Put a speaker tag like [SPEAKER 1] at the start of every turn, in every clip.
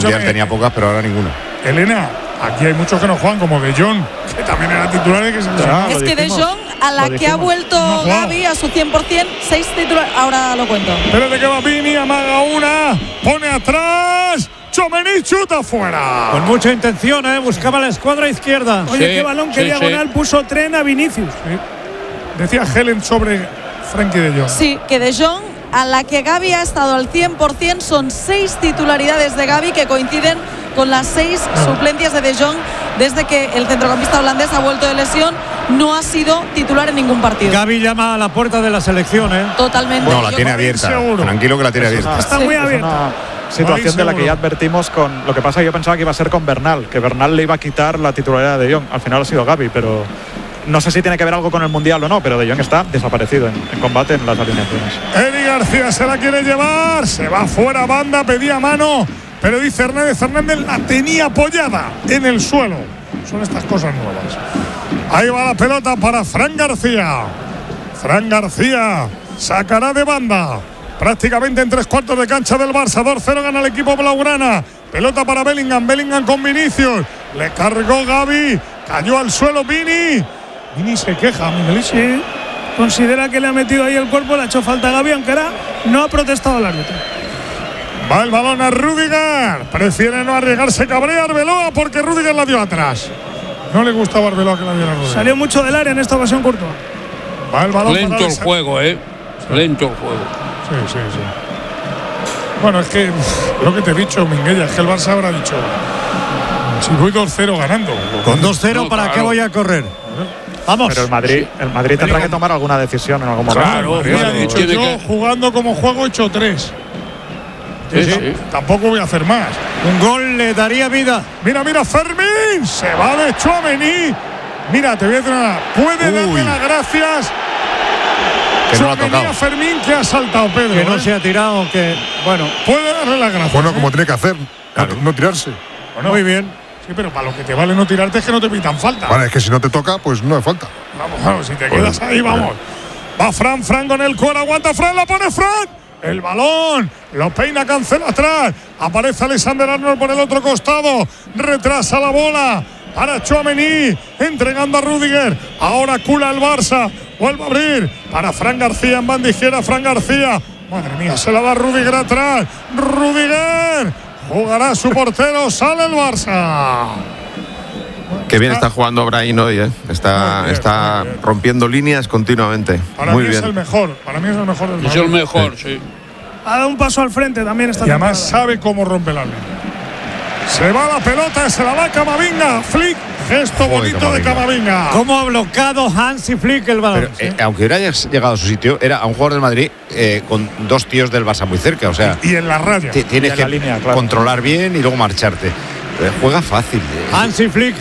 [SPEAKER 1] Mundial tenía pocas, pero ahora ninguna.
[SPEAKER 2] Elena, aquí hay muchos que no juegan, como De Jong, que también era titular y que se
[SPEAKER 3] Es que De Jong, a la que ha vuelto Gavi a su 100%, 6 titulares. Ahora lo cuento.
[SPEAKER 2] Espérate que va Vini, amaga una, pone atrás. Tchouaméni chuta fuera.
[SPEAKER 4] Con mucha intención, buscaba la escuadra izquierda.
[SPEAKER 5] Oye, qué balón, qué diagonal puso Tren a Vinicius.
[SPEAKER 2] Sí. Decía Helen sobre Frenkie de Jong.
[SPEAKER 3] Sí, que De Jong, a la que Gavi ha estado al 100%, son 6 titularidades de Gavi que coinciden con las 6 suplencias de De Jong desde que el centrocampista holandés ha vuelto de lesión. No ha sido titular en ningún partido.
[SPEAKER 4] Gavi llama a la puerta de la selección,
[SPEAKER 3] Totalmente.
[SPEAKER 1] No, la tiene abierta. Tranquilo que la tiene abierta.
[SPEAKER 5] Está muy abierta.
[SPEAKER 6] Situación de la que ya advertimos con lo que pasa. Yo pensaba que iba a ser con Bernal, que Bernal le iba a quitar la titularidad de De Jong. Al final ha sido Gavi, pero no sé si tiene que ver algo con el Mundial o no, pero De Jong está desaparecido en combate en las alineaciones.
[SPEAKER 2] Eri García se la quiere llevar, se va fuera banda, pedía mano, pero dice Hernández la tenía apoyada en el suelo. Son estas cosas nuevas. Ahí va la pelota para Fran García. Fran García sacará de banda. Prácticamente en 3/4 de cancha del Barça. 2-0 gana el equipo blaugrana. Pelota para Bellingham. Bellingham con Vinicius. Le cargó Gavi. Cayó al suelo Vini. Vini se queja, Miguelito.
[SPEAKER 5] Sí. Considera que le ha metido ahí el cuerpo. Le ha hecho falta a Gavi, aunque ahora no ha protestado el árbitro.
[SPEAKER 2] Va el balón a Rüdiger. Prefiere no arriesgarse. Cabrea Arbeloa porque Rüdiger la dio atrás. No le gustaba a Arbeloa que la diera Rüdiger.
[SPEAKER 5] Salió mucho del área en esta ocasión, Courtois.
[SPEAKER 2] Va el balón
[SPEAKER 7] lento
[SPEAKER 2] para
[SPEAKER 7] el juego, lento el juego.
[SPEAKER 2] Sí. Bueno, es que lo que te he dicho, Minguella, es que el Barça habrá dicho: si voy 2-0 ganando.
[SPEAKER 4] Con 2-0, ¿para qué voy a correr? Vamos.
[SPEAKER 6] Pero el Madrid tendrá que tomar alguna decisión en algún momento.
[SPEAKER 2] Claro, ha dicho yo, jugando como juego, he hecho 3. Sí. Tampoco voy a hacer más.
[SPEAKER 4] Un gol le daría vida.
[SPEAKER 2] Mira, Fermín. Se va de Tchouaméni. Mira, te voy a decir nada. Puede darle las gracias.
[SPEAKER 1] Que no lo ha tocado.
[SPEAKER 2] Fermín, que ha saltado, Pedro.
[SPEAKER 4] Que no se ha tirado, que bueno.
[SPEAKER 2] Puede darle las gracias.
[SPEAKER 8] Bueno, como tiene que hacer, claro. No tirarse.
[SPEAKER 2] Bueno,
[SPEAKER 4] muy bien.
[SPEAKER 2] Sí, pero para lo que te vale no tirarte es que no te pitan falta.
[SPEAKER 8] Vale, es que si no te toca, pues no hay falta.
[SPEAKER 2] Vamos, si te quedas ahí, vamos. Va Fran con el cuero, aguanta Fran, la pone Fran. El balón, lo peina, cancela atrás. Aparece Alexander Arnold por el otro costado. Retrasa la bola para Tchouaméni, entregando a Rüdiger. Ahora cula el Barça. Vuelve a abrir para Fran García en banda izquierda. Fran García. Madre mía, se la da Rüdiger atrás. Rüdiger. Jugará su portero. Sale el Barça.
[SPEAKER 1] Qué bien está jugando Brahim hoy, Está rompiendo líneas continuamente.
[SPEAKER 2] Para
[SPEAKER 1] muy
[SPEAKER 2] mí
[SPEAKER 1] bien.
[SPEAKER 2] es el mejor. Para mí es el mejor del
[SPEAKER 7] Es el mejor, sí.
[SPEAKER 5] Ha dado un paso al frente también esta
[SPEAKER 2] Y además
[SPEAKER 5] temporada.
[SPEAKER 2] sabe cómo rompe la línea. Se va la pelota, se la da Camavinga. Flick, gesto bonito de Camavinga.
[SPEAKER 4] ¿Cómo ha bloqueado Hansi Flick el balón?
[SPEAKER 1] Pero, aunque hubiera llegado a su sitio, era a un jugador del Madrid con 2 tíos del Barça muy cerca. O sea,
[SPEAKER 2] y en la raya.
[SPEAKER 1] Tienes que
[SPEAKER 6] línea, claro,
[SPEAKER 1] controlar bien y luego marcharte. Juega fácil.
[SPEAKER 4] Hansi Flick.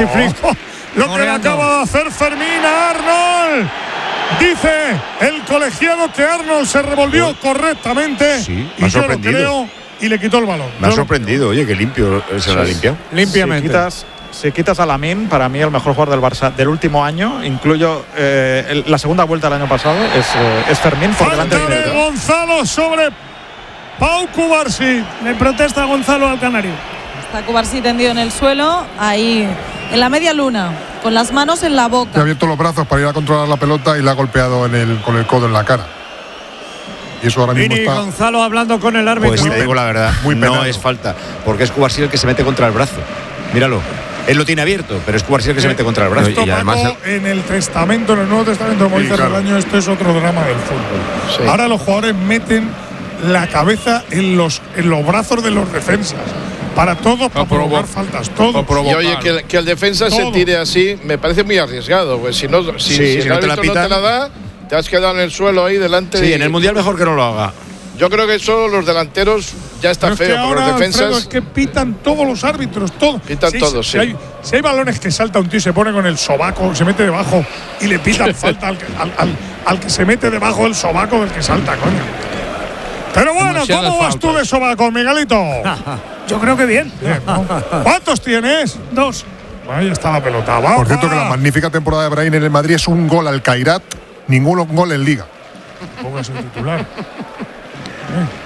[SPEAKER 2] Lo que le acaba de hacer Fermín a Arnold. Dice el colegiado que Arnold se revolvió correctamente.
[SPEAKER 1] Sí,
[SPEAKER 2] y
[SPEAKER 1] me ha
[SPEAKER 2] yo lo
[SPEAKER 1] sorprendido.
[SPEAKER 2] creo y le quitó el balón.
[SPEAKER 1] Me ha sorprendido, oye, que limpio se lo ha limpiado.
[SPEAKER 4] Limpiamente.
[SPEAKER 6] Si quitas a Lamine, para mí el mejor jugador del Barça del último año, incluyo la segunda vuelta del año pasado, es Fermín por delante
[SPEAKER 2] de Gonzalo sobre Pau Cubarsí.
[SPEAKER 5] Le protesta Gonzalo al canario.
[SPEAKER 3] Está Cubarsí tendido en el suelo, ahí en la media luna, con las manos en la boca.
[SPEAKER 8] Ha abierto los brazos para ir a controlar la pelota y le ha golpeado con el codo en la cara. Y eso ahora mismo está.
[SPEAKER 4] Gonzalo hablando con el árbitro.
[SPEAKER 1] Pues te digo la verdad, no es falta, porque es Cubarsí el que se mete contra el brazo. Míralo. Él lo tiene abierto, pero es Cubarsí el que se mete contra el brazo.
[SPEAKER 2] Esto,
[SPEAKER 1] y además
[SPEAKER 2] en el Testamento, en el Nuevo Testamento de Moisés del año, esto es otro drama del fútbol.
[SPEAKER 1] Sí.
[SPEAKER 2] Ahora los jugadores meten la cabeza en los brazos de los defensas. Para todo, para provocar faltas, todo.
[SPEAKER 7] Y oye, que el defensa se tire así, me parece muy arriesgado. Pues si el árbitro no te la da, te has quedado en el suelo ahí delante.
[SPEAKER 1] Sí, en el Mundial mejor que no lo haga.
[SPEAKER 7] Yo creo que eso los delanteros ya está feo, pero
[SPEAKER 2] ahora,
[SPEAKER 7] los defensas.
[SPEAKER 2] Alfredo, es que pitan todos los árbitros, todo.
[SPEAKER 7] Pitan todos, sí.
[SPEAKER 2] Si hay balones que salta un tío y se pone con el sobaco, se mete debajo y le pitan falta al que se mete debajo del sobaco del que salta, coño. Pero bueno, ¿cómo vas tú de sobaco, Miguelito?
[SPEAKER 5] Yo creo que bien.
[SPEAKER 2] ¿No? ¿Cuántos tienes?
[SPEAKER 5] 2.
[SPEAKER 2] Ahí está la pelota.
[SPEAKER 8] Por cierto, que la magnífica temporada de Brahim en el Madrid es un gol al Kairat, ningún gol en Liga.
[SPEAKER 2] Póngase titular.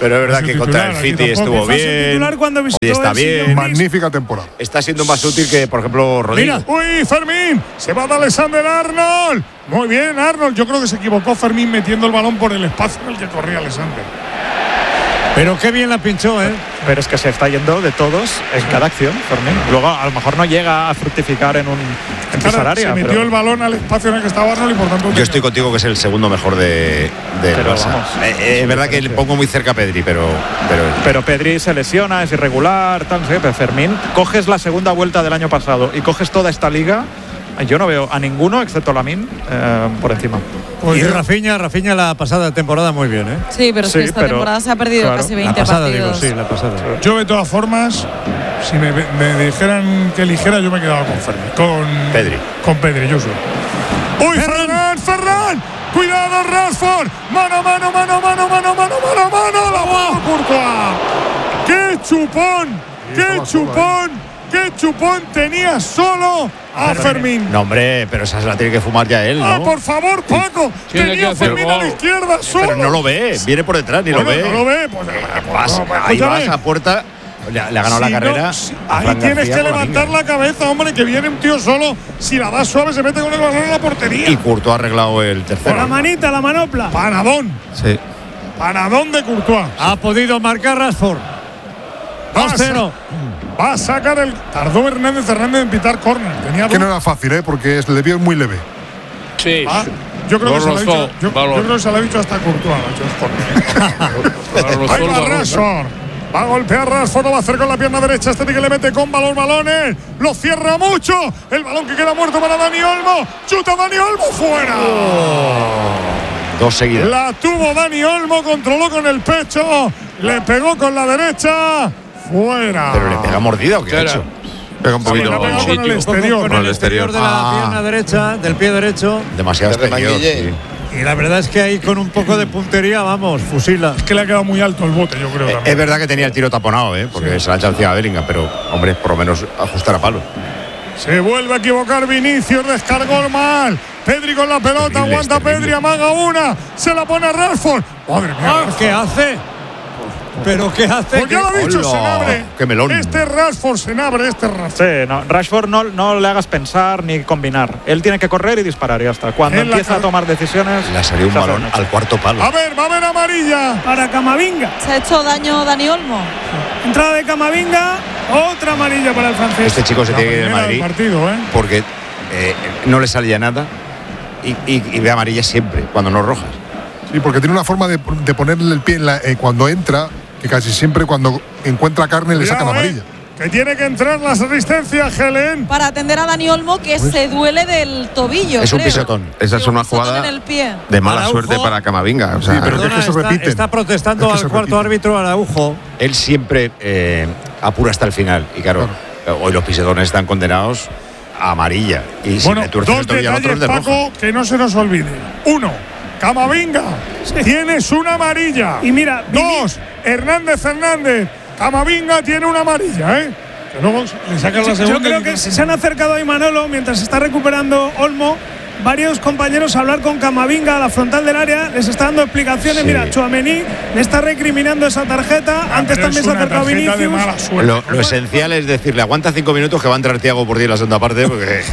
[SPEAKER 1] Pero es verdad que contra el City estuvo bien.
[SPEAKER 5] Y
[SPEAKER 1] está bien.
[SPEAKER 8] Magnífica temporada.
[SPEAKER 1] Está siendo más útil que, por ejemplo, Rodrigo.
[SPEAKER 2] Uy, Fermín. Se va de Alexander Arnold. Muy bien, Arnold. Yo creo que se equivocó Fermín metiendo el balón por el espacio en el que corría Alexander.
[SPEAKER 4] Pero qué bien la pinchó, ¿eh?
[SPEAKER 6] Pero es que se está yendo de todos en cada acción, Fermín. Luego a lo mejor no llega a fructificar en pisar área.
[SPEAKER 2] Se metió el balón al espacio en el que estaba Arnold y por tanto.
[SPEAKER 1] Yo estoy contigo que es el segundo mejor del Barça. Es verdad que le pongo muy cerca a Pedri, pero
[SPEAKER 6] Pedri se lesiona, es irregular, tal, ¿sí? Pero Fermín, coges la segunda vuelta del año pasado y coges toda esta liga. Yo no veo a ninguno, excepto Lamine, por encima.
[SPEAKER 4] Y Rafinha la pasada temporada muy bien, ¿eh?
[SPEAKER 3] Sí, pero es que esta temporada se ha perdido casi 20
[SPEAKER 4] la pasada,
[SPEAKER 3] partidos.
[SPEAKER 4] Digo, sí, la pasada.
[SPEAKER 2] Yo, de todas formas, si me dijeran que eligiera, yo me quedaba con Fermín. Con Pedri, yo soy. ¡Uy, Ferran! ¡Cuidado, Rashford! ¡Mano! ¡La bola, Courtois! ¡Qué chupón! ¡Qué chupón tenía solo a Fermín!
[SPEAKER 1] No, hombre, pero esa se la tiene que fumar ya él, ¿no?
[SPEAKER 2] ¡Ah, por favor, Paco! Tenía a Fermín a la izquierda solo.
[SPEAKER 1] Pero no lo ve, viene por detrás, ni lo ve.
[SPEAKER 2] No lo ve,
[SPEAKER 1] ahí vas a puerta. Le ha ganado la carrera.
[SPEAKER 2] Ahí tienes que levantar la cabeza, hombre, que viene un tío solo. Si la da suave, se mete con el balón en la portería.
[SPEAKER 1] Y Courtois ha arreglado el tercero.
[SPEAKER 5] La manita, la manopla.
[SPEAKER 2] Panadón.
[SPEAKER 1] Sí.
[SPEAKER 2] Panadón de Courtois.
[SPEAKER 4] Ha podido marcar Rashford. 2-0.
[SPEAKER 2] Va a sacar el. Tardó Hernández en pitar córner.
[SPEAKER 8] Que no era fácil, porque le vio muy leve.
[SPEAKER 7] Sí.
[SPEAKER 2] Yo creo que se lo ha dicho. Yo creo que se lo ha dicho hasta Courtois. Ahí va Rashford. Va a golpear Rashford, lo va a hacer con la pierna derecha. Este que le mete con balones. Lo cierra mucho. El balón que queda muerto para Dani Olmo. Chuta Dani Olmo fuera.
[SPEAKER 1] Dos seguidas.
[SPEAKER 2] La tuvo Dani Olmo, controló con el pecho. Le pegó con la derecha. Fuera.
[SPEAKER 1] ¿Pero le pega mordida o qué ha hecho?
[SPEAKER 8] Pega un poquito.
[SPEAKER 2] Con el exterior.
[SPEAKER 4] Con el exterior de la pierna derecha, del pie derecho.
[SPEAKER 1] Demasiado exterior, sí.
[SPEAKER 4] Y la verdad es que ahí con un poco de puntería, vamos, fusila.
[SPEAKER 2] Es que le ha quedado muy alto el bote, yo creo.
[SPEAKER 1] Es verdad que tenía el tiro taponado, porque se la ha echado encima a Bellingham, pero, hombre, por lo menos ajustar a palo.
[SPEAKER 2] Se vuelve a equivocar Vinicius, descargó mal. Pedri con la pelota, aguanta Pedri, amaga una, se la pone a Rashford. Madre mía.
[SPEAKER 4] ¿Qué hace? ¿Pero qué hace?
[SPEAKER 2] Pues ya lo he dicho, Senabre.
[SPEAKER 1] ¡Qué melón!
[SPEAKER 2] Este Rashford, Senabre.
[SPEAKER 6] Sí, no, Rashford no le hagas pensar ni combinar. Él tiene que correr y disparar y ya está. Cuando empieza a tomar decisiones.
[SPEAKER 1] Le ha salido un balón al cuarto palo.
[SPEAKER 2] Va a haber amarilla.
[SPEAKER 5] Para Camavinga.
[SPEAKER 3] Se ha hecho daño Dani Olmo.
[SPEAKER 5] Entrada de Camavinga. Otra amarilla para el francés.
[SPEAKER 1] Este chico se tiene que ir de Madrid.
[SPEAKER 2] Partido,
[SPEAKER 1] porque no le salía nada. Y ve amarilla siempre, cuando no rojas.
[SPEAKER 8] Sí, porque tiene una forma de ponerle el pie cuando entra, que casi siempre cuando encuentra carne le sacan amarilla.
[SPEAKER 2] Que tiene que entrar la asistencia, Helen.
[SPEAKER 3] Para atender a Dani Olmo, que se duele del tobillo.
[SPEAKER 1] Es un pisotón.
[SPEAKER 9] Esa es una jugada
[SPEAKER 3] en el pie.
[SPEAKER 9] de mala suerte para Camavinga. O sea,
[SPEAKER 8] sí, pero es que se repiten.
[SPEAKER 4] Está protestando al cuarto árbitro Araujo.
[SPEAKER 1] Él siempre apura hasta el final. Y claro, hoy los pisotones están condenados a amarilla. Y si le tuerces el tobillo al otro es de roja.
[SPEAKER 2] Paco, que no se nos olvide. 1. Camavinga. Tienes una amarilla.
[SPEAKER 5] Y mira.
[SPEAKER 2] 2. Hernández. Camavinga tiene una amarilla, Que luego le sacan la segunda.
[SPEAKER 5] Yo creo que se han acercado ahí Manolo mientras se está recuperando Olmo. Varios compañeros a hablar con Camavinga a la frontal del área, les está dando explicaciones. Sí. Mira, Tchouaméni le está recriminando esa tarjeta. Antes también se ha acercado Vinicius.
[SPEAKER 1] Lo esencial es decirle, aguanta 5 minutos que va a entrar Thiago por ti en la segunda parte, porque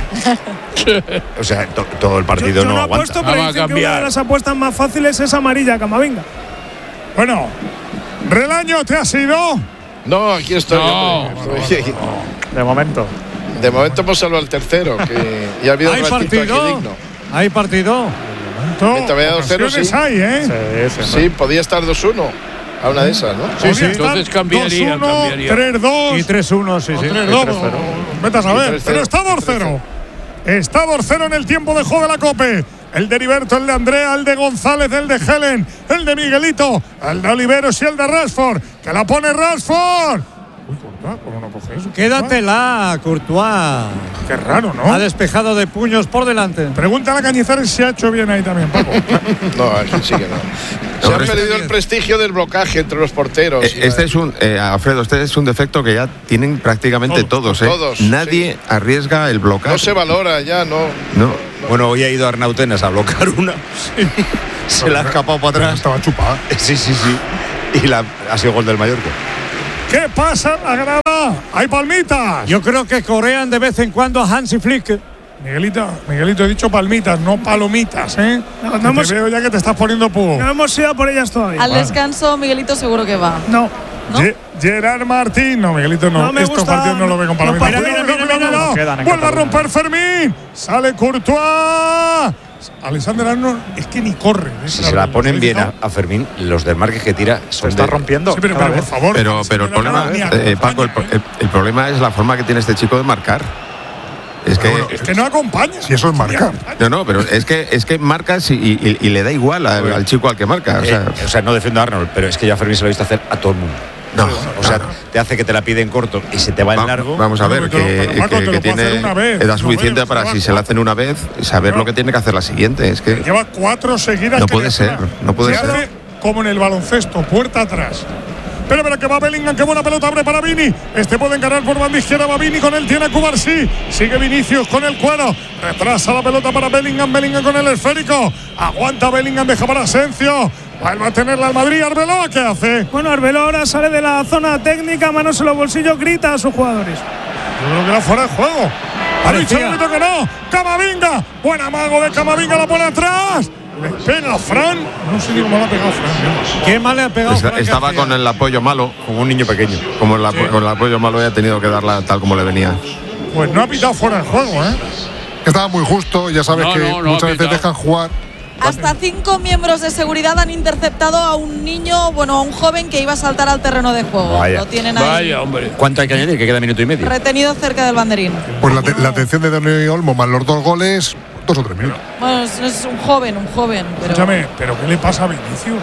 [SPEAKER 1] o sea, todo el partido
[SPEAKER 5] yo
[SPEAKER 1] no
[SPEAKER 5] apuesto,
[SPEAKER 1] aguanta.
[SPEAKER 5] pero dicen que una de las apuestas más fáciles es amarilla, Camavinga.
[SPEAKER 2] Bueno, Relaño, ¿te has ido?
[SPEAKER 7] No, aquí estoy.
[SPEAKER 6] De momento.
[SPEAKER 7] De momento hemos salvado al tercero, que ya ha habido un ratito aquí digno.
[SPEAKER 4] Hay partido.
[SPEAKER 7] Mientras vaya 2-0, sí.
[SPEAKER 2] Hay,
[SPEAKER 7] sí, podía estar 2-1 a una de esas, ¿no?
[SPEAKER 2] Sí. Entonces cambiaría. 3-2.
[SPEAKER 4] Y 3-1, sí.
[SPEAKER 2] 3-2. Vete a saber. Pero está 2-0. Está 2-0 en el tiempo de juego de la COPE. El de Heriberto, el de Andrea, el de González, el de Helen, el de Miguelito, el de Oliveros y el de Rashford. Que la pone Rashford. Uy, Courtois, ¿cómo no coge eso?
[SPEAKER 4] Quédatela, Courtois.
[SPEAKER 2] Qué raro, ¿no?
[SPEAKER 4] Ha despejado de puños por delante.
[SPEAKER 2] Pregúntale a Cañizares si ha hecho bien ahí también, Paco.
[SPEAKER 7] No, aquí sí que no. Se ha perdido el prestigio del blocaje entre los porteros.
[SPEAKER 9] Alfredo, este es un defecto que ya tienen prácticamente todos. Nadie arriesga el blocaje.
[SPEAKER 7] No se valora ya, no.
[SPEAKER 1] Bueno, hoy ha ido Arnautenas a bloquear una. Se la ha escapado para atrás.
[SPEAKER 8] Estaba chupada.
[SPEAKER 1] Sí. y ha sido gol del Mallorca.
[SPEAKER 2] ¿Qué pasa en la grada? Hay palmitas.
[SPEAKER 4] Yo creo que corean de vez en cuando a Hansi Flick.
[SPEAKER 2] Miguelito, he dicho palmitas, no palomitas, ¿eh? Te veo ya que te estás poniendo puro.
[SPEAKER 5] No hemos ido por ellas todavía.
[SPEAKER 3] Al descanso, Miguelito seguro que va.
[SPEAKER 5] No.
[SPEAKER 2] Gerard Martín. No, Miguelito no. Estos partidos no lo ve con palomitas.
[SPEAKER 5] Mira.
[SPEAKER 2] Vuelve a romper Fermín. Sale Courtois. Alexander Arnold es que ni corre.
[SPEAKER 1] Si se la ponen bien a Fermín, los desmarques que tira
[SPEAKER 6] se está rompiendo.
[SPEAKER 2] Sí, pero por favor.
[SPEAKER 9] Pero el problema, Paco, el problema es la forma que tiene este chico de marcar. Es
[SPEAKER 2] que no acompaña.
[SPEAKER 8] Si eso es marcar.
[SPEAKER 9] No, pero es que marcas y le da igual al chico al que marca.
[SPEAKER 1] O sea, no defiendo a Arnold, pero es que ya Fermín se lo ha visto hacer a todo el mundo. Te hace que te la pide en corto y se te va en largo.
[SPEAKER 9] Vamos a ver, que tiene edad suficiente para, si se la hacen una vez, saber lo que tiene que hacer la siguiente. Es que
[SPEAKER 2] lleva 4 seguidas.
[SPEAKER 9] No puede ser.
[SPEAKER 2] Hace como en el baloncesto, puerta atrás. Pero que va Bellingham, qué buena pelota abre para Vini. Puede encarar por banda izquierda, va Vini, con él tiene a Cubarsí. Sigue Vinicius con el cuero. Retrasa la pelota para Bellingham con el esférico. Aguanta Bellingham, deja para Asensio. Vuelve a tenerla al Madrid. Arbeloa, ¿qué hace?
[SPEAKER 5] Bueno, Arbeloa ahora sale de la zona técnica, manos en los bolsillos, grita a sus jugadores.
[SPEAKER 2] Yo creo que era fuera de juego. Ha dicho el árbitro que no. Camavinga, buen amago de Camavinga, la pone atrás. Le pega a Fran. No sé ni cómo le ha pegado Fran.
[SPEAKER 4] ¿Qué mal le ha pegado Fran?
[SPEAKER 9] Estaba con el apoyo malo,
[SPEAKER 1] como un niño pequeño.
[SPEAKER 9] Con el apoyo malo ha tenido que darla tal como le venía.
[SPEAKER 2] Pues no ha pitado fuera de juego, ¿eh?
[SPEAKER 8] Estaba muy justo, ya sabes que muchas veces dejan jugar.
[SPEAKER 3] Hasta 5 miembros de seguridad han interceptado a un niño, a un joven que iba a saltar al terreno de juego.
[SPEAKER 1] Vaya.
[SPEAKER 3] Lo tienen ahí.
[SPEAKER 7] Vaya, hombre.
[SPEAKER 1] ¿Cuánto hay que añadir? Que queda minuto y medio.
[SPEAKER 3] Retenido cerca del banderín.
[SPEAKER 8] Pues la atención de Dani Olmo más los 2 goles, 2 o 3 minutos.
[SPEAKER 3] Bueno, es un joven. Pero…
[SPEAKER 2] Escúchame, ¿pero qué le pasa a Vinicius?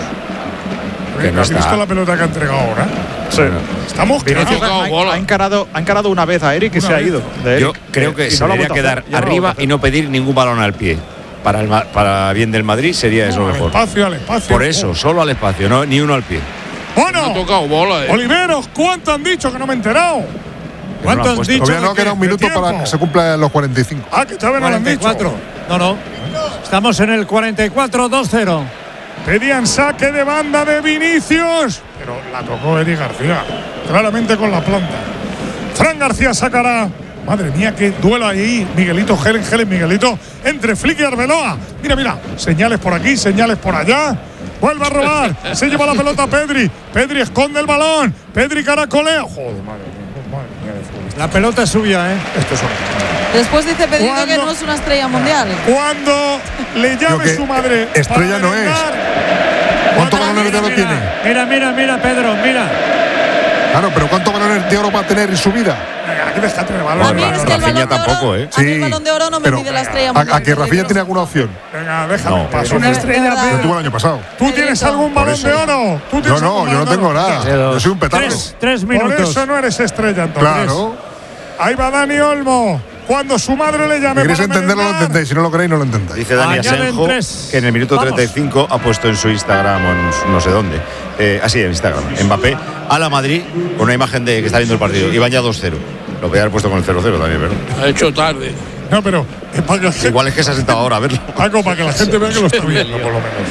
[SPEAKER 1] Que no
[SPEAKER 2] ¿Has visto la pelota que ha entregado ahora?
[SPEAKER 6] Sí.
[SPEAKER 2] Estamos
[SPEAKER 6] ha encarado una vez a Eric y se ha ido.
[SPEAKER 1] Yo creo que se debería quedar arriba y no pedir ningún balón al pie. Para bien del Madrid sería eso mejor.
[SPEAKER 2] Al espacio.
[SPEAKER 1] Por eso, solo al espacio, no ni uno al pie.
[SPEAKER 2] Bueno,
[SPEAKER 7] ha tocado bola,
[SPEAKER 2] Oliveros, ¿cuánto han dicho que no me he enterado?
[SPEAKER 4] ¿Cuánto han dicho?
[SPEAKER 8] Todavía no queda un minuto para que se cumplan los 45.
[SPEAKER 2] Que todavía no lo han dicho.
[SPEAKER 4] No. Estamos en el 44, 2-0.
[SPEAKER 2] Pedían saque de banda de Vinicius, pero la tocó Eric García, claramente con la planta. Fran García sacará. Madre mía, qué duelo ahí. Miguelito, Helen, Miguelito. Entre Flick y Arbeloa. Mira. Señales por aquí, señales por allá. Vuelve a robar. Se lleva la pelota Pedri. Pedri esconde el balón. Pedri caracolea. Joder, madre mía de fútbol.
[SPEAKER 4] La pelota es suya, ¿eh?
[SPEAKER 2] Esto es
[SPEAKER 3] Después dice Pedrito que no es una estrella mundial.
[SPEAKER 2] Cuando le llame su madre.
[SPEAKER 8] Estrella no es. ¿Cuántos balones de oro tiene?
[SPEAKER 4] Mira, Pedro, mira.
[SPEAKER 8] Claro, pero ¿cuántos balones de oro va a tener en su vida?
[SPEAKER 2] Aquí déjate de balón.
[SPEAKER 3] A mí es que el balón de
[SPEAKER 1] tampoco,
[SPEAKER 3] oro,
[SPEAKER 1] ¿eh?
[SPEAKER 3] el balón de oro no me pide la estrella mundial.
[SPEAKER 8] ¿A que Rafinha tiene alguna opción?
[SPEAKER 2] Venga, déjame paso.
[SPEAKER 5] Una estrella.
[SPEAKER 8] Yo tuve el año pasado.
[SPEAKER 2] ¿Tú tienes algún balón de oro?
[SPEAKER 8] Yo no tengo nada. Yo soy un petardo.
[SPEAKER 4] 3 minutos.
[SPEAKER 2] Por eso no eres estrella, entonces.
[SPEAKER 8] Claro.
[SPEAKER 2] Ahí va Dani Olmo. Cuando su madre le llame.
[SPEAKER 8] Si queréis entenderlo, lo entendéis. Si no lo queréis, no lo entendáis.
[SPEAKER 1] Dice Dani Asenjo que en el minuto 35 ha puesto en su Instagram o en no sé dónde. Así, en Instagram. Mbappé a la Madrid con una imagen de que está viendo el partido. Y van ya 2-0. Lo voy a haber puesto con el 0-0 también, ¿verdad?
[SPEAKER 7] Ha hecho tarde.
[SPEAKER 2] No, pero
[SPEAKER 1] igual es que se ha sentado ahora a verlo.
[SPEAKER 2] Paco, para que la gente vea que lo está viendo, por lo menos.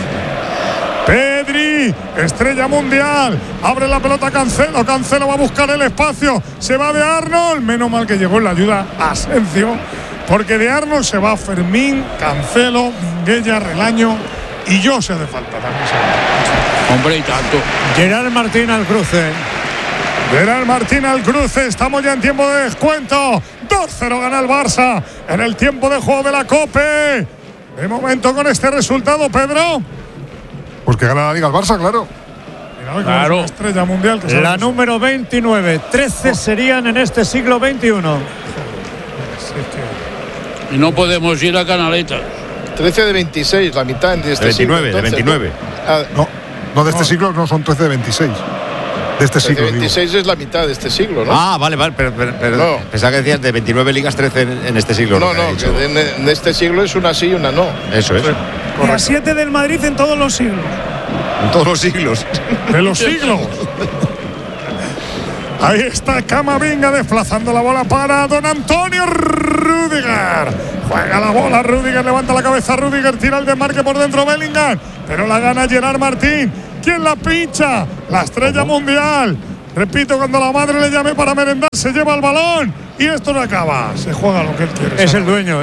[SPEAKER 2] Pedri, estrella mundial. Abre la pelota Cancelo. Cancelo va a buscar el espacio. Se va de Arnold. Menos mal que llegó en la ayuda a Asensio. Porque de Arnold se va Fermín, Cancelo, Minguella, Relaño y yo se hace falta también.
[SPEAKER 7] Hombre, y tanto.
[SPEAKER 4] Gerard Martín al cruce.
[SPEAKER 2] Gerard Martín al cruce. Estamos ya en tiempo de descuento. 2-0 gana el Barça en el tiempo de juego de la COPE. De momento con este resultado, Pedro.
[SPEAKER 8] Pues que gana la Liga el Barça, claro.
[SPEAKER 2] Claro. Una estrella mundial. Que
[SPEAKER 4] la número 29. 13 serían en este siglo XXI.
[SPEAKER 7] Y no podemos ir a Canaleta. 13 de 26, la mitad de este
[SPEAKER 1] 29,
[SPEAKER 7] siglo.
[SPEAKER 1] De 29.
[SPEAKER 8] No, de este siglo no son 13 de 26. De este siglo.
[SPEAKER 7] De 26 digo. Es la mitad de este siglo, ¿no?
[SPEAKER 1] Vale, pero no. Pensaba que decías de 29 ligas, 13 en este siglo.
[SPEAKER 7] No, que en este siglo es una sí y una no.
[SPEAKER 1] Eso es.
[SPEAKER 5] Y a 7 del Madrid en todos los siglos.
[SPEAKER 1] En todos los siglos.
[SPEAKER 2] De los siglos. Ahí está Camavinga desplazando la bola para don Antonio Rüdiger. Juega la bola, Rüdiger levanta la cabeza, Rüdiger tira el desmarque por dentro Bellingham, pero la gana Gerard Martín. ¿Quién la pincha? La estrella mundial. Repito, cuando la madre le llame para merendar, se lleva el balón y esto no acaba. Se juega lo que él quiere.
[SPEAKER 4] Es el dueño.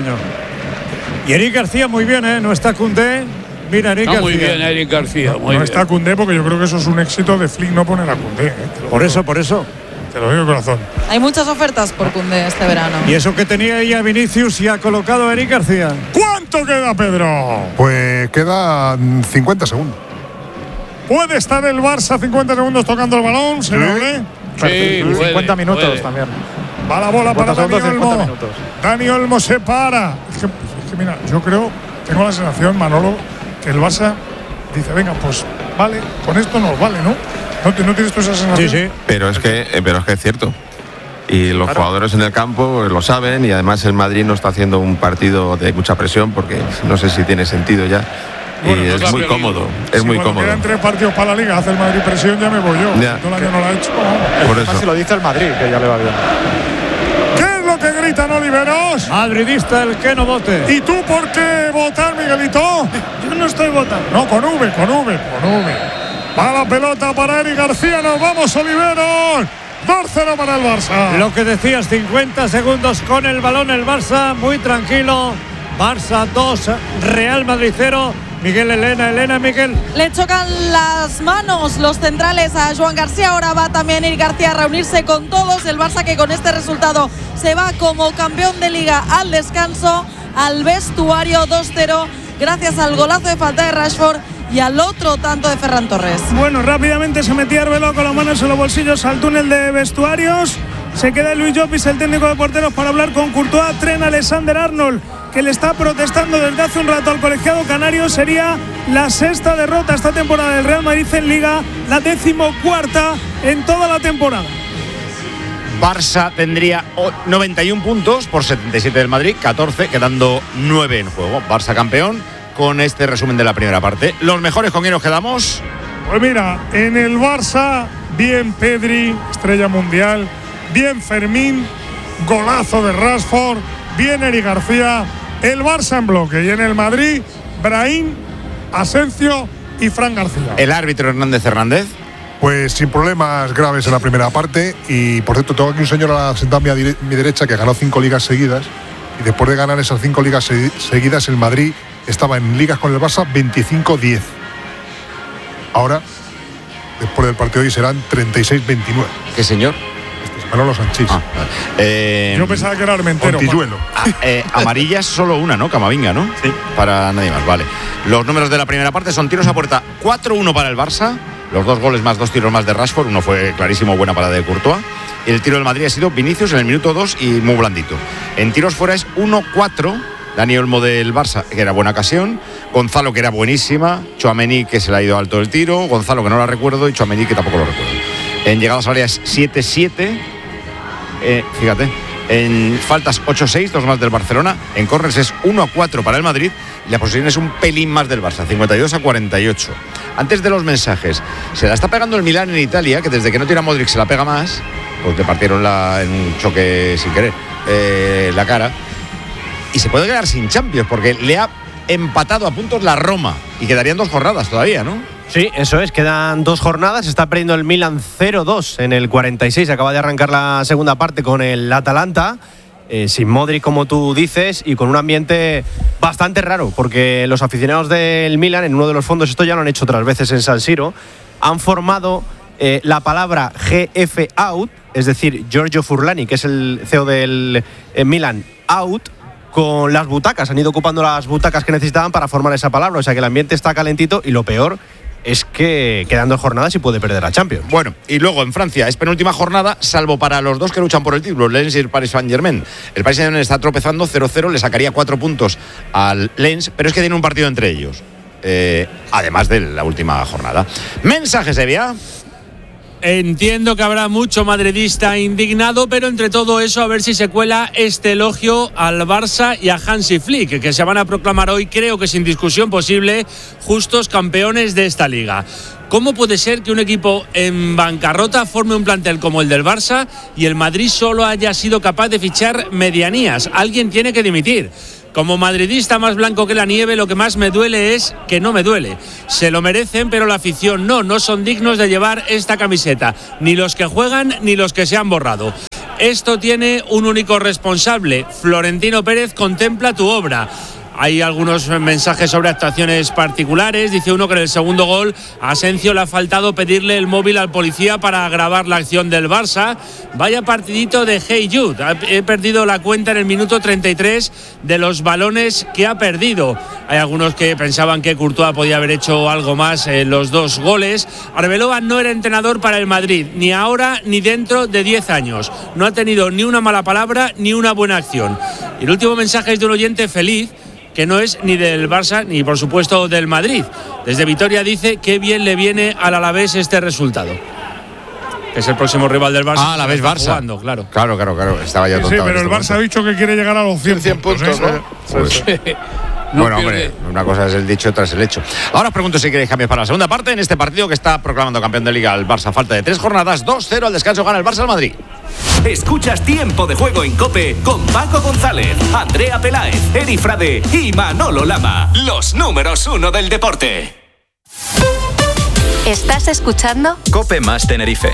[SPEAKER 4] Y Eric García muy bien, ¿eh? No está Koundé. Mira, Eric García.
[SPEAKER 10] Muy bien, Eric García.
[SPEAKER 2] No está Koundé porque yo creo que eso es un éxito de Flick no poner a Koundé.
[SPEAKER 4] Por eso.
[SPEAKER 2] Te lo digo de corazón.
[SPEAKER 3] Hay muchas ofertas por Koundé este verano.
[SPEAKER 4] Y eso que tenía ella Vinicius y ha colocado a Eric García.
[SPEAKER 2] ¿Cuánto queda, Pedro?
[SPEAKER 8] Pues quedan 50 segundos.
[SPEAKER 2] ¿Puede estar el Barça 50 segundos tocando el balón, señor?
[SPEAKER 6] Sí, 50 minutos también.
[SPEAKER 2] Va la bola para Dani Olmo.
[SPEAKER 6] Minutos.
[SPEAKER 2] Dani Olmo se para. Es que mira, yo tengo la sensación, Manolo, que el Barça dice, venga, pues vale, con esto nos vale, ¿no? ¿No tienes tú esa sensación?
[SPEAKER 9] Sí. Pero es que es cierto. Y los jugadores en el campo lo saben, y además el Madrid no está haciendo un partido de mucha presión porque no sé si tiene sentido ya. Bueno, y es muy cómodo. Es muy cómodo.
[SPEAKER 2] Quedan 3 partidos para la Liga, hace el Madrid presión, ya me voy yo. Todo el año no lo ha hecho.
[SPEAKER 6] Por eso. Así lo dice el Madrid, que ya le va bien.
[SPEAKER 2] ¿Qué es lo que gritan, Oliveros?
[SPEAKER 4] Madridista el que no vote.
[SPEAKER 2] ¿Y tú por qué votar, Miguelito?
[SPEAKER 5] Yo no estoy votando.
[SPEAKER 2] No, con V. Va la pelota para Eric García, nos vamos, Oliveros. 2-0 para el Barça.
[SPEAKER 4] Lo que decías, 50 segundos con el balón el Barça, muy tranquilo. Barça 2, Real Madrid 0. Miguel.
[SPEAKER 3] Le chocan las manos los centrales a Joan García. Ahora va también Eric García a reunirse con todos. El Barça, que con este resultado se va como campeón de Liga al descanso, al vestuario. 2-0, gracias al golazo de falta de Rashford y al otro tanto de Ferran Torres.
[SPEAKER 5] Bueno, rápidamente se metía Arbeloa con las manos en los bolsillos al túnel de vestuarios. Se queda Luis Llopis, el técnico de porteros, para hablar con Courtois. Trent Alexander-Arnold, que le está protestando desde hace un rato al colegiado canario. Sería la 6ª derrota esta temporada del Real Madrid en Liga, la 14ª en toda la temporada.
[SPEAKER 1] Barça tendría 91 puntos por 77 del Madrid, 14, quedando 9 en juego. Barça campeón con este resumen de la primera parte. ¿Los mejores con quién nos quedamos?
[SPEAKER 2] Pues mira, en el Barça, bien Pedri, estrella mundial, bien Fermín, golazo de Rashford, bien Eric García, el Barça en bloque. Y en el Madrid, Brahim, Asensio y Fran García.
[SPEAKER 1] ¿El árbitro Hernández?
[SPEAKER 8] Pues sin problemas graves en la primera parte. Y por cierto, tengo aquí un señor sentado a mi derecha que ganó 5 ligas seguidas. Y después de ganar esas 5 ligas seguidas, el Madrid estaba en ligas con el Barça 25-10. Ahora, después del partido de hoy, serán 36-29.
[SPEAKER 1] ¿Qué señor?
[SPEAKER 8] Manolo Sanchís.
[SPEAKER 2] Yo pensaba que era Armentero.
[SPEAKER 1] Amarilla es solo una, ¿no? Camavinga, ¿no?
[SPEAKER 2] Sí.
[SPEAKER 1] Para nadie más, vale. Los números de la primera parte son tiros a puerta 4-1 para el Barça. Los 2 goles más 2 tiros más de Rashford. Uno fue clarísimo, buena parada de Courtois. Y el tiro del Madrid ha sido Vinicius en el minuto 2 y muy blandito. En tiros fuera es 1-4. Dani Olmo del Barça, que era buena ocasión. Gonzalo, que era buenísima. Tchouaméni, que se le ha ido alto el tiro. Gonzalo, que no la recuerdo. Y Tchouaméni, que tampoco lo recuerdo. En llegadas áreas 7-7. Fíjate, en faltas 8-6, 2 más del Barcelona. En córners es 1-4 para el Madrid. Y la posesión es un pelín más del Barça, 52-48. Antes de los mensajes, se la está pegando el Milán en Italia, que desde que no tira Modric se la pega más, porque partieron en un choque sin querer la cara. Y se puede quedar sin Champions, porque le ha empatado a puntos la Roma. Y quedarían 2 jornadas todavía, ¿no?
[SPEAKER 11] Sí, eso es, quedan 2 jornadas, está perdiendo el Milan 0-2 en el 46, acaba de arrancar la segunda parte con el Atalanta, sin Modric como tú dices y con un ambiente bastante raro, porque los aficionados del Milan en uno de los fondos, esto ya lo han hecho otras veces en San Siro, han formado la palabra GF out, es decir, Giorgio Furlani, que es el CEO del Milan, out, con las butacas, han ido ocupando las butacas que necesitaban para formar esa palabra, o sea que el ambiente está calentito y lo peor es que quedan 2 jornadas y puede perder la Champions.
[SPEAKER 1] Bueno, y luego en Francia es penúltima jornada, salvo para los 2 que luchan por el título, Lens y el Paris Saint-Germain. El Paris Saint-Germain está tropezando 0-0, le sacaría 4 puntos al Lens, pero es que tiene un partido entre ellos, además de la última jornada. Mensajes, Evia.
[SPEAKER 10] Entiendo que habrá mucho madridista indignado, pero entre todo eso a ver si se cuela este elogio al Barça y a Hansi Flick, que se van a proclamar hoy, creo que sin discusión posible, justos campeones de esta liga. ¿Cómo puede ser que un equipo en bancarrota forme un plantel como el del Barça y el Madrid solo haya sido capaz de fichar medianías? Alguien tiene que dimitir. Como madridista más blanco que la nieve, lo que más me duele es que no me duele. Se lo merecen, pero la afición no son dignos de llevar esta camiseta. Ni los que juegan, ni los que se han borrado. Esto tiene un único responsable. Florentino Pérez, contempla tu obra. Hay algunos mensajes sobre actuaciones particulares. Dice uno que en el segundo gol a Asensio le ha faltado pedirle el móvil al policía para grabar la acción del Barça. Vaya partidito de Hey Jude. He perdido la cuenta en el minuto 33 de los balones que ha perdido. Hay algunos que pensaban que Courtois podía haber hecho algo más en los 2 goles. Arbeloa no era entrenador para el Madrid, ni ahora ni dentro de 10 años. No ha tenido ni una mala palabra ni una buena acción. Y el último mensaje es de un oyente feliz, que no es ni del Barça ni por supuesto del Madrid. Desde Vitoria dice que bien le viene al Alavés este resultado. Es el próximo rival del Barça.
[SPEAKER 1] Alavés Barça.
[SPEAKER 10] Jugando, claro.
[SPEAKER 1] Claro. Estaba ya tontado.
[SPEAKER 2] Sí, pero el Barça ha dicho que quiere llegar a los 100 puntos, ¿no?
[SPEAKER 1] Pues, bueno, hombre, una cosa es el dicho, otra es el hecho. Ahora os pregunto si queréis cambios para la segunda parte en este partido que está proclamando campeón de Liga el Barça. Falta de 3 jornadas, 2-0 al descanso, gana el Barça al Madrid.
[SPEAKER 12] Escuchas Tiempo de Juego en COPE con Paco González, Andrea Peláez, Eri Frade y Manolo Lama. Los números 1 del deporte.
[SPEAKER 13] ¿Estás escuchando?
[SPEAKER 14] COPE más Tenerife.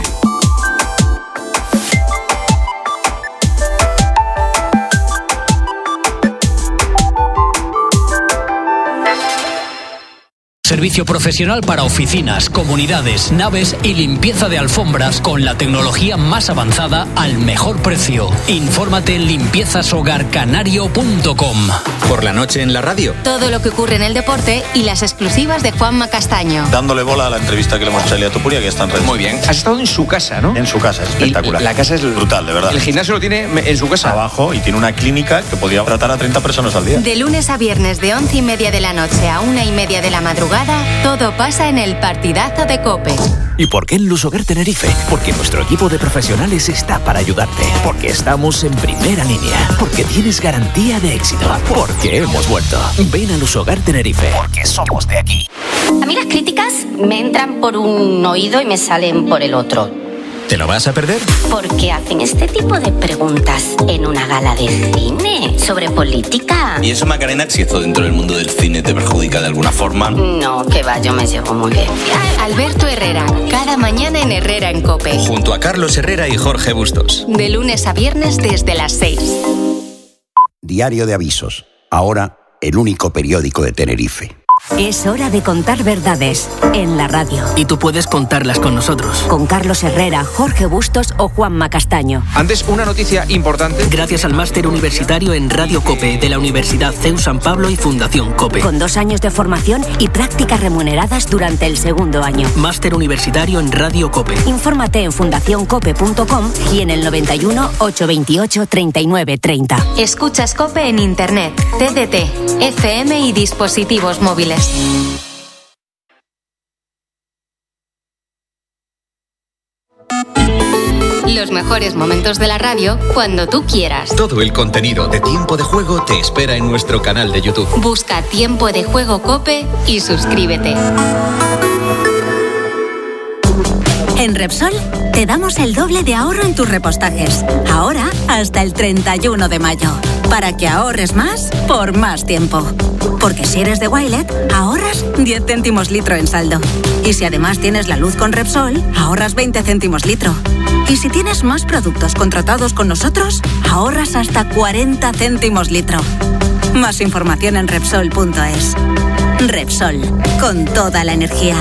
[SPEAKER 15] Servicio profesional para oficinas, comunidades, naves y limpieza de alfombras con la tecnología más avanzada al mejor precio. Infórmate en limpiezashogarcanario.com.
[SPEAKER 14] Por la noche en la radio.
[SPEAKER 13] Todo lo que ocurre en el deporte y las exclusivas de Juanma Castaño.
[SPEAKER 16] Dándole bola a la entrevista que le hemos hecho a Elia Topuria, que está en redes.
[SPEAKER 14] Muy bien. Has estado en su casa, ¿no?
[SPEAKER 16] En su casa, espectacular.
[SPEAKER 14] La casa es
[SPEAKER 16] brutal, de verdad.
[SPEAKER 14] El gimnasio lo tiene en su casa.
[SPEAKER 16] Abajo, y tiene una clínica que podía tratar a 30 personas al día.
[SPEAKER 13] De lunes a viernes de 11:30 de la noche a 1:30 de la madrugada, todo pasa en el partidazo de COPE.
[SPEAKER 12] ¿Y por qué en Lusoguer Tenerife? Porque nuestro equipo de profesionales está para ayudarte. Porque estamos en primera línea. Porque tienes garantía de éxito. Porque hemos vuelto. Ven a Lusoguer Tenerife. Porque somos de aquí.
[SPEAKER 17] A mí las críticas me entran por un oído y me salen por el otro.
[SPEAKER 12] ¿Te lo vas a perder?
[SPEAKER 17] Porque hacen este tipo de preguntas en una gala de cine sobre política.
[SPEAKER 16] ¿Y eso, Macarena, si esto dentro del mundo del cine te perjudica de alguna forma?
[SPEAKER 17] No, que va, yo me llevo muy bien.
[SPEAKER 13] Alberto Herrera, cada mañana en Herrera en COPE.
[SPEAKER 14] Junto a Carlos Herrera y Jorge Bustos.
[SPEAKER 13] De lunes a viernes desde las 6.
[SPEAKER 18] Diario de Avisos. Ahora, el único periódico de Tenerife.
[SPEAKER 19] Es hora de contar verdades en la radio.
[SPEAKER 15] Y tú puedes contarlas con nosotros.
[SPEAKER 19] Con Carlos Herrera, Jorge Bustos o Juanma Castaño.
[SPEAKER 14] Antes, una noticia importante.
[SPEAKER 15] Gracias al máster universitario en Radio COPE de la Universidad CEU San Pablo y Fundación COPE.
[SPEAKER 19] Con 2 años de formación y prácticas remuneradas durante el segundo año.
[SPEAKER 15] Máster universitario en Radio COPE.
[SPEAKER 19] Infórmate en fundacioncope.com y en el 91 828 39 30.
[SPEAKER 13] Escuchas COPE en Internet, TDT, FM y dispositivos móviles. Los mejores momentos de la radio cuando tú quieras.
[SPEAKER 14] Todo el contenido de Tiempo de Juego te espera en nuestro canal de YouTube.
[SPEAKER 13] Busca Tiempo de Juego COPE y suscríbete.
[SPEAKER 19] En Repsol te damos el doble de ahorro en tus repostajes. Ahora hasta el 31 de mayo. Para que ahorres más por más tiempo. Porque si eres de Wilet, ahorras 10 céntimos litro en saldo. Y si además tienes la luz con Repsol, ahorras 20 céntimos litro. Y si tienes más productos contratados con nosotros, ahorras hasta 40 céntimos litro. Más información en Repsol.es. Repsol, con toda la energía.